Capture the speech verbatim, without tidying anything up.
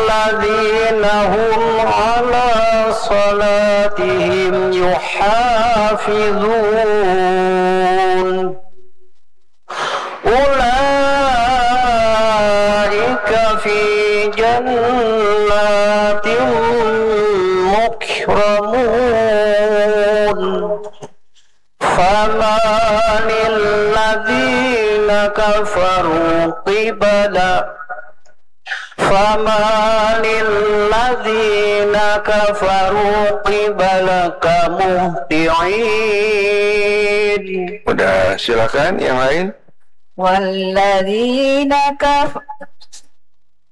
والذين هم على صلاتهم يحافظون أولئك في جنات مكرمون فما للذين كفروا قبلا فما للذين كفروا قبلك مهطعين. Udah, silakan yang lain. والذين كفروا